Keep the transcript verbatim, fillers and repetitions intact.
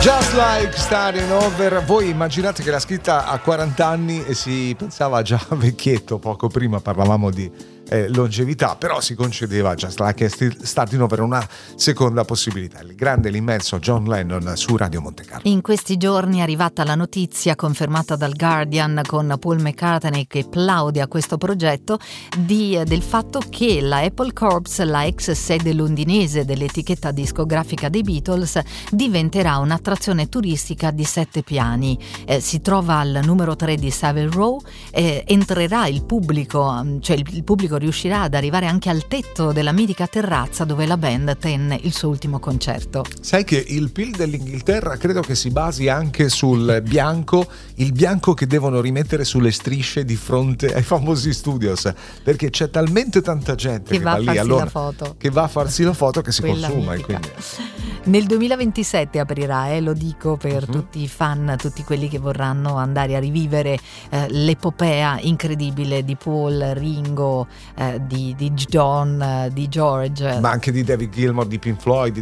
Just Like Starting Over. Voi immaginate che l'ha scritta a quaranta anni e si pensava già vecchietto. Poco prima parlavamo di eh, longevità, però si concedeva Just Like Starting Over una seconda possibilità. Il grande, l'immenso John Lennon su Radio Monte Carlo. In questi giorni è arrivata la notizia confermata dal Guardian con Paul McCartney che plaude a questo progetto di, del fatto che la Apple Corps, la ex sede londinese dell'etichetta discografica dei Beatles, diventerà un'attrazione turistica di sette piani. Eh, si trova al numero tre di Savile Row, eh, entrerà il pubblico, cioè il, il pubblico riuscirà ad arrivare anche al tetto della mitica terrazza dove la band tenne il suo ultimo concerto. Sai che il P I L dell'Inghilterra credo che si basi anche sul bianco, il bianco che devono rimettere sulle strisce di fronte ai famosi studios, perché c'è talmente tanta gente che, che va, va lì allora, la foto. che va a farsi la foto che si Quella consuma e mitica. quindi... Nel duemilaventisette aprirà, eh, lo dico per uh-huh. tutti i fan, tutti quelli che vorranno andare a rivivere eh, l'epopea incredibile di Paul, Ringo, eh, di, di John, eh, di George. Ma anche di David Gilmour, di Pink Floyd,